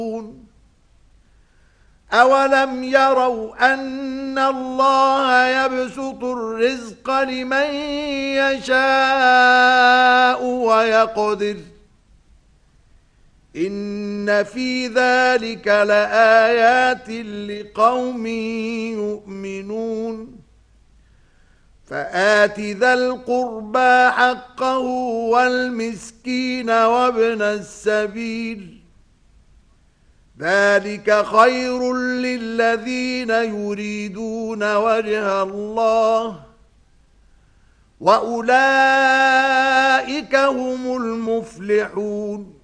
أولم يروا أن الله يبسط الرزق لمن يشاء ويقدر إن في ذلك لآيات لقوم يؤمنون فآت ذا القربى حقه والمسكين وابن السبيل ذلك خير للذين يريدون وجه الله وأولئك هم المفلحون